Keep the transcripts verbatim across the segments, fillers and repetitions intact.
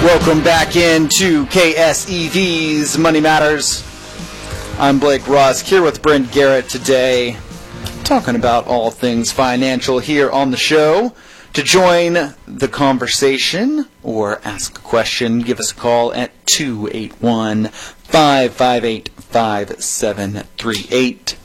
Welcome back into K S E V's Money Matters. I'm Blake Rusk here with Brent Garrett today, talking about all things financial here on the show. To join the conversation or ask a question, give us a call at two eight one, five five eight, five seven three eight.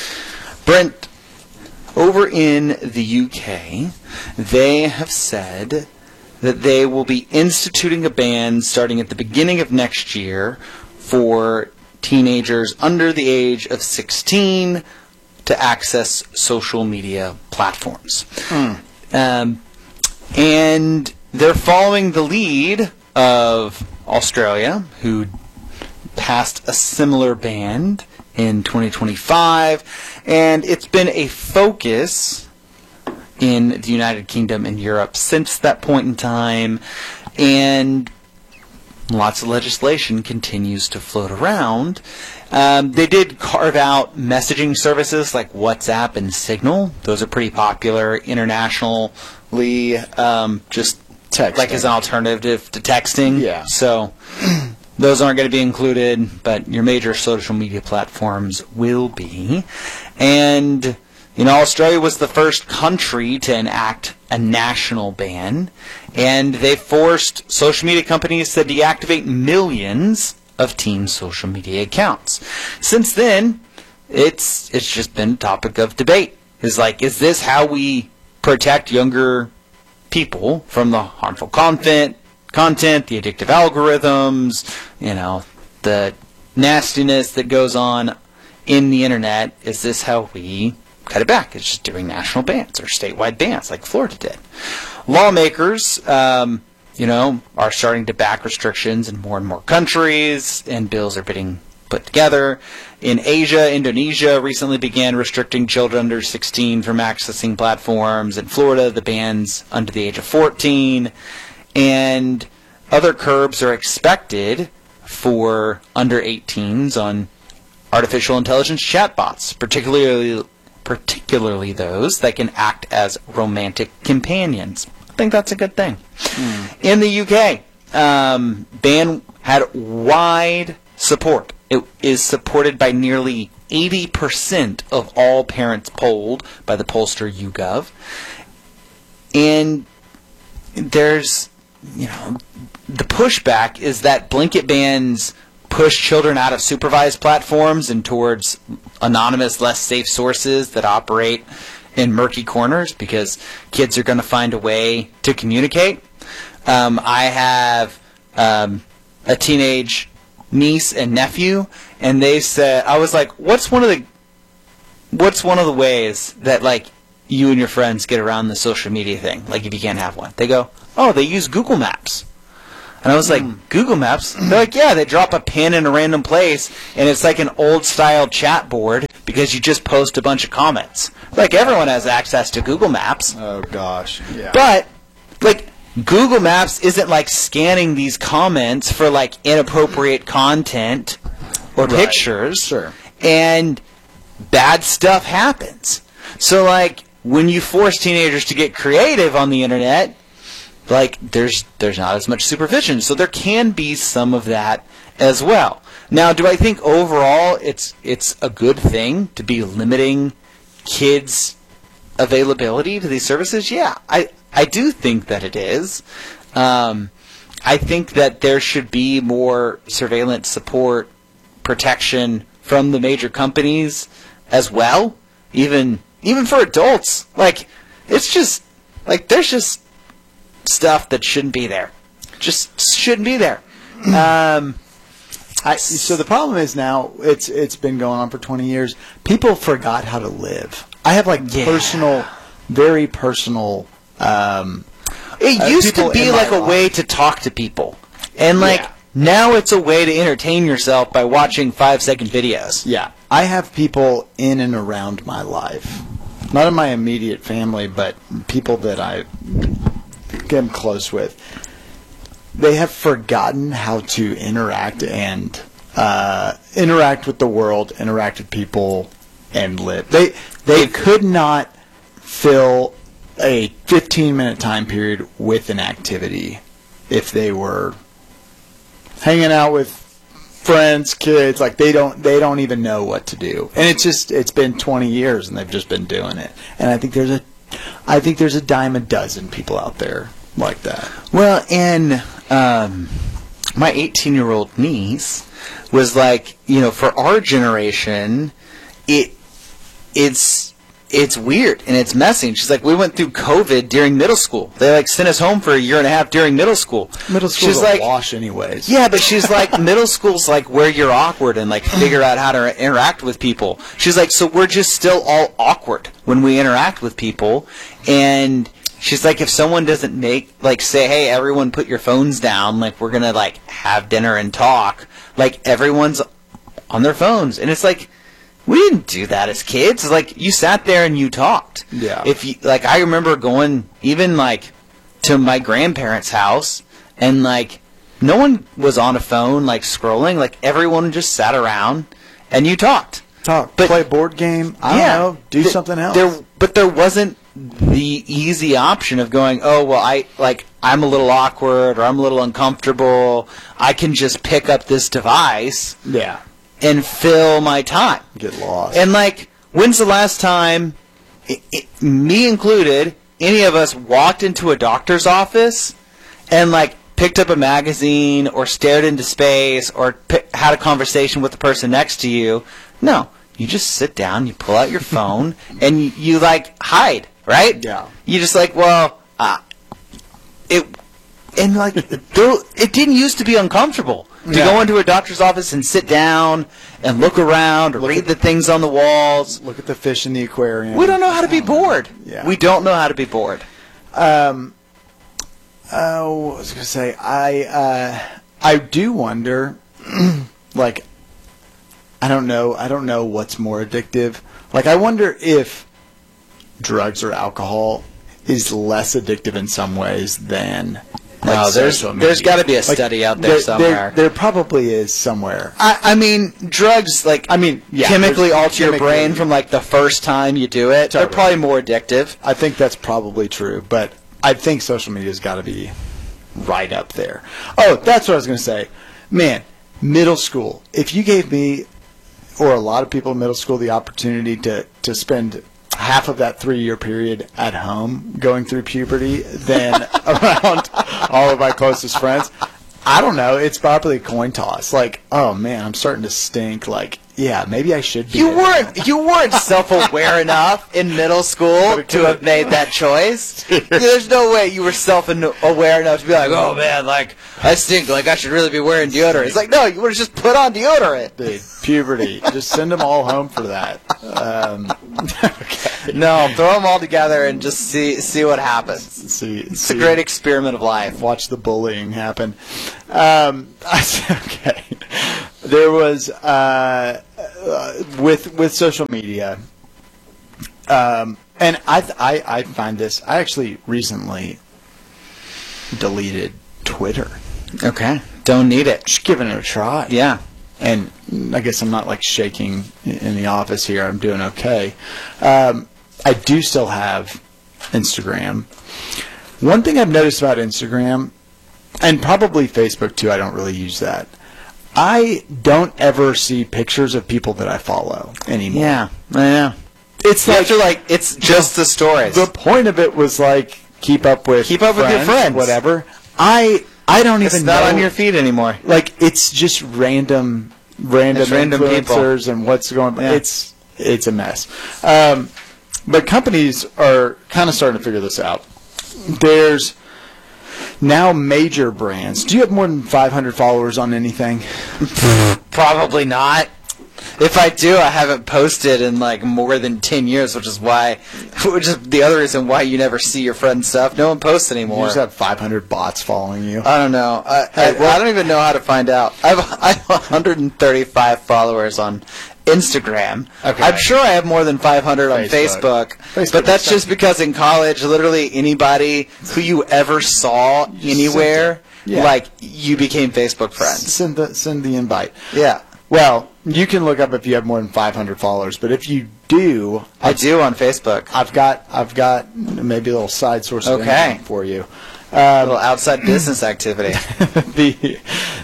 Brent, over in the U K, they have said that they will be instituting a ban starting at the beginning of next year for teenagers under the age of sixteen to access social media platforms. Mm. Um, and they're following the lead of Australia, who passed a similar ban in twenty twenty-five, and it's been a focus in the United Kingdom and Europe since that point in time, and lots of legislation continues to float around. Um, they did carve out messaging services like WhatsApp and Signal. Those are pretty popular internationally, um, just texting. Like as an alternative to texting. Yeah. So those aren't going to be included, but your major social media platforms will be. And you know, Australia was the first country to enact a national ban, and they forced social media companies to deactivate millions of teen social media accounts. Since then, it's it's just been a topic of debate. It's like, is this how we protect younger people from the harmful content, content, the addictive algorithms, you know, the nastiness that goes on in the internet? Is this how we cut it back? It's just doing national bans or statewide bans like Florida did. Lawmakers, um, you know, are starting to back restrictions in more and more countries, and bills are being put together. In Asia, Indonesia recently began restricting children under sixteen from accessing platforms. In Florida, the ban's under the age of fourteen. And other curbs are expected for under eighteens on artificial intelligence chatbots, particularly particularly those that can act as romantic companions. I think that's a good thing. Mm. In the U K, um, ban had wide support. It is supported by nearly eighty percent of all parents polled by the pollster YouGov. And there's, you know, the pushback is that blanket bans push children out of supervised platforms and towards anonymous, less safe sources that operate in murky corners, because kids are going to find a way to communicate. Um, I have um, a teenage niece and nephew, and they said, I was like, "What's one of the, what's one of the ways that like you and your friends get around the social media thing? Like if you can't have one?" They go, "Oh, they use Google Maps." And I was like, mm. Google Maps? They're like, yeah, they drop a pin in a random place, and it's like an old-style chat board because you just post a bunch of comments. Like, everyone has access to Google Maps. Oh, gosh. Yeah. But, like, Google Maps isn't, like, scanning these comments for, like, inappropriate content or right. pictures. Sure. And bad stuff happens. So, like, when you force teenagers to get creative on the internet, like, there's there's not as much supervision. So there can be some of that as well. Now, do I think overall it's it's a good thing to be limiting kids' availability to these services? Yeah, I, I do think that it is. Um, I think that there should be more surveillance support, protection from the major companies as well, even even for adults. Like, it's just, like, there's just stuff that shouldn't be there. Just shouldn't be there. Um, I, so the problem is now, it's it's been going on for twenty years. People forgot how to live. I have like yeah. personal, very personal. Um, it uh, used to be like a life. way to talk to people, and like yeah. now it's a way to entertain yourself by watching five second videos. Yeah, I have people in and around my life, not in my immediate family, but people that I am close with. They have forgotten how to interact and uh, interact with the world, interact with people, and live. They they could not fill a fifteen minute time period with an activity if they were hanging out with friends, kids. Like they don't they don't even know what to do. And it's just it's been twenty years and they've just been doing it. And I think there's a I think there's a dime a dozen people out there like that. Well, and um, my eighteen-year-old niece was like, you know, for our generation, it it's it's weird and it's messy. And she's like, we went through COVID during middle school. They like sent us home for a year and a half during middle school. Middle school's she's a like, wash anyways. Yeah, but she's like, middle school's like where you're awkward and like figure out how to interact with people. She's like, so we're just still all awkward when we interact with people. And she's like, if someone doesn't make, like, say, hey, everyone put your phones down, like, we're going to, like, have dinner and talk, like, everyone's on their phones. And it's like, we didn't do that as kids. Like, you sat there and you talked. Yeah. If you, like, I remember going, even, like, to my grandparents' house, and, like, no one was on a phone, like, scrolling. Like, everyone just sat around, and you talked. Talk, But- play a board game. I Yeah. don't know. Do Th- something else. There, but there wasn't the easy option of going, oh, well, I like I'm a little awkward or I'm a little uncomfortable. I can just pick up this device yeah. and fill my time. Get lost. And like, when's the last time, i i me included, any of us walked into a doctor's office and like picked up a magazine or stared into space or pi- had a conversation with the person next to you? No. You just sit down, you pull out your phone, and you, you like hide, right? Yeah. You just like, well, uh, it, and like, there, it didn't used to be uncomfortable to Yeah. go into a doctor's office and sit down and look around, or Look read at- the things on the walls. Look at the fish in the aquarium. We don't know how to be bored. Yeah. We don't know how to be bored. Um, oh, what was I going to say? I, uh, I do wonder, like, I don't know. I don't know what's more addictive. Like, I wonder if drugs or alcohol is less addictive in some ways than. Like No, there's- social there's media. gotta be a Like, study out there somewhere. There, probably is somewhere. I, I mean, drugs, like, I mean, yeah, chemically there's alter your chemically- brain from, like, the first time you do it. They're Totally. probably more addictive. I think that's probably true, but I think social media's got to be right up there. Oh, that's what I was going to say. Man, middle school. If you gave me, or a lot of people in middle school, the opportunity to, to spend half of that three-year period at home going through puberty than around all of my closest friends, I don't know. It's probably a coin toss. Like, oh, man, I'm starting to stink. Like, yeah, maybe I should be. You there. weren't you weren't self-aware enough in middle school to have made that choice. There's no way you were self-aware enough to be like, oh man, like I stink, like I should really be wearing deodorant. It's like, no, you would have just put on deodorant. Dude, puberty. Just send them all home for that. Um, okay. No, throw them all together and just see see what happens. See, It's a great experiment of life. watch the bullying happen. Um, okay. There was uh, uh, with with social media, um, and I, th- I I find this. I actually recently deleted Twitter. Okay, don't need it. Just giving it a try. Yeah. And I guess I'm not like shaking in the office here. I'm doing okay. Um, I do still have Instagram. One thing I've noticed about Instagram, and probably Facebook too, I don't really use that. I don't ever see pictures of people that I follow anymore. Yeah, I know. It's You like have to, like, it's just the stories. the point of it was like keep up with Keep up with your friends. whatever. I I don't It's even not know on your feed anymore. like it's just random random It's random people. influencers and what's going on. Yeah. It's it's a mess. Um, but companies are kind of starting to figure this out. There's now major brands. Do you have more than five hundred followers on anything? Probably not. If I do, I haven't posted in like more than ten years, which is why, which is the other reason why you never see your friend's stuff. No one posts You anymore. just have five hundred bots following you. I don't know. I, Hey, I, well- I don't even know how to find out. I have, I have one hundred thirty-five followers on Instagram. Okay. I'm sure I have more than five hundred on Facebook. Facebook, Facebook but that's is just because in college, literally anybody who you ever saw anywhere, Yeah. like you became Facebook friends. Send the send the invite. Yeah, Well, you can look up if you have more than five hundred followers, but if you do, I do on Facebook. I've got I've got maybe a little side source of Okay. income for you. A Um, little outside business activity. the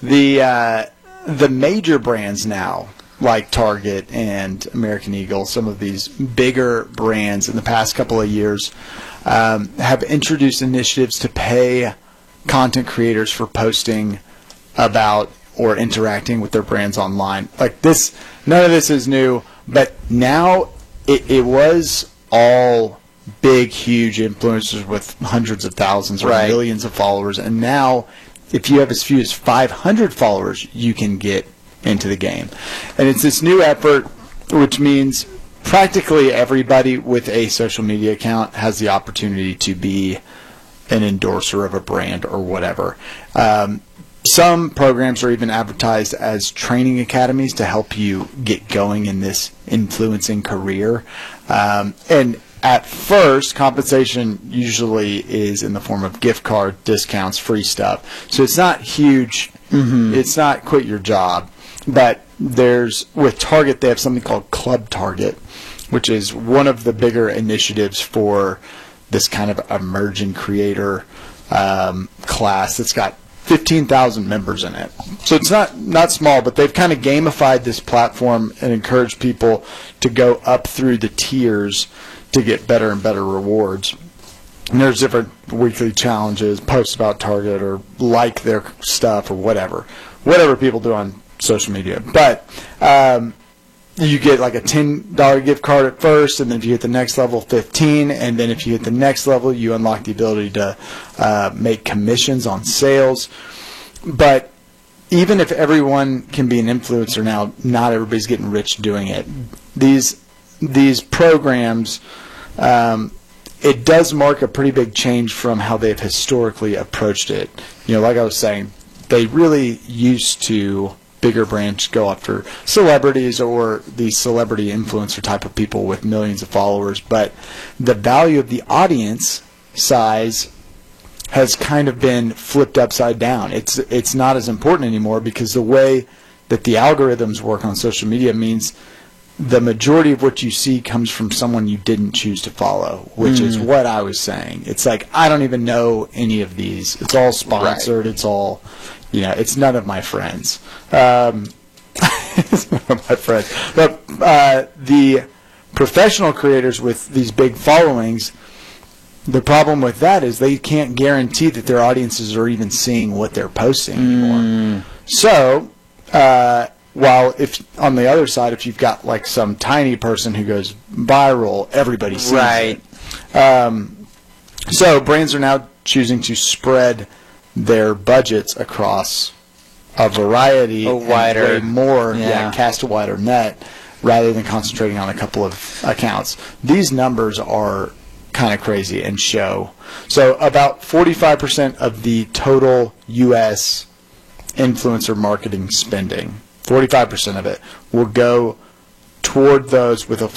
The uh, the major brands now, like Target and American Eagle, some of these bigger brands in the past couple of years, um, have introduced initiatives to pay content creators for posting about or interacting with their brands online. Like this, none of this is new, but now it, it was all big, huge influencers with hundreds of thousands or Right. millions of followers, and now if you have as few as five hundred followers, you can get into the game. And it's this new effort, which means practically everybody with a social media account has the opportunity to be an endorser of a brand or whatever. Um, some programs are even advertised as training academies to help you get going in this influencing career. Um, and at first, compensation usually is in the form of gift card discounts, free stuff. So it's not huge. Mm-hmm. It's not quit your job. But there's, with Target, they have something called Club Target, which is one of the bigger initiatives for this kind of emerging creator um, class that's got fifteen thousand members in it. So it's not, not small, but they've kind of gamified this platform and encouraged people to go up through the tiers to get better and better rewards. And there's different weekly challenges, posts about Target or like their stuff or whatever. Whatever people do on social media. But um, you get like a ten dollar gift card at first, and then if you hit the next level, fifteen dollars, and then if you hit the next level, you unlock the ability to uh, make commissions on sales. But even if everyone can be an influencer now, not everybody's getting rich doing it. These these programs, um, it does mark a pretty big change from how they've historically approached it. You know, like I was saying, they really used to, bigger brands go after celebrities or the celebrity influencer type of people with millions of followers, but the value of the audience size has kind of been flipped upside down. It's it's not as important anymore because the way that the algorithms work on social media means the majority of what you see comes from someone you didn't choose to follow, which mm. is what I was saying. It's like, I don't even know any of these. It's all sponsored. Right. It's all, you know, it's none of my friends. Um, it's none of my friends. But uh, the professional creators with these big followings, the problem with that is they can't guarantee that their audiences are even seeing what they're posting anymore. Mm. So, uh, while if on the other side, if you've got like some tiny person who goes viral, everybody sees right. it. Um, so brands are now choosing to spread their budgets across a variety, a wider, way more, yeah. yeah, cast a wider net, rather than concentrating on a couple of accounts. These numbers are kind of crazy and show. So about forty-five percent of the total U S influencer marketing spending, forty-five percent of it will go toward those with a